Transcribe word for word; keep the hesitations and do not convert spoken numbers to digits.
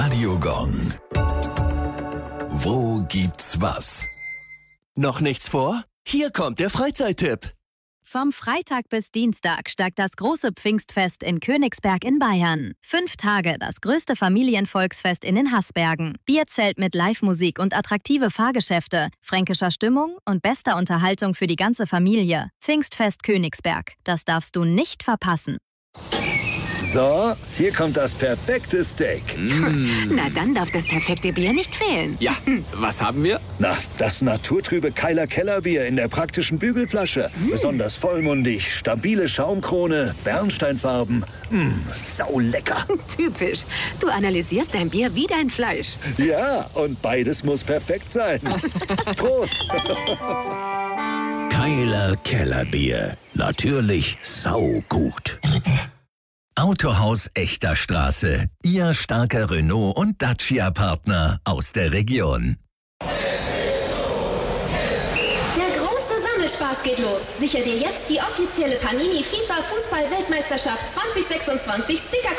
Radio Gong. Wo gibt's was? Noch nichts vor? Hier kommt der Freizeittipp. Vom Freitag bis Dienstag steigt das große Pfingstfest in Königsberg in Bayern. Fünf Tage das größte Familienvolksfest in den Haßbergen. Bierzelt mit Live-Musik und attraktive Fahrgeschäfte, fränkischer Stimmung und bester Unterhaltung für die ganze Familie. Pfingstfest Königsberg. Das darfst du nicht verpassen. So, hier kommt das perfekte Steak. Mm. Na, dann darf das perfekte Bier nicht fehlen. Ja, was haben wir? Na, das naturtrübe Keiler Kellerbier in der praktischen Bügelflasche. Mm. Besonders vollmundig, stabile Schaumkrone, Bernsteinfarben. Mm, saulecker. Typisch. Du analysierst dein Bier wie dein Fleisch. Ja, und beides muss perfekt sein. Prost. Keiler Kellerbier. Natürlich saugut. Autohaus Echter Straße. Ihr starker Renault- und Dacia-Partner aus der Region. Der große Sammelspaß geht los. Sicher dir jetzt die offizielle Panini FIFA Fußball-Weltmeisterschaft zwanzig sechsundzwanzig Sticker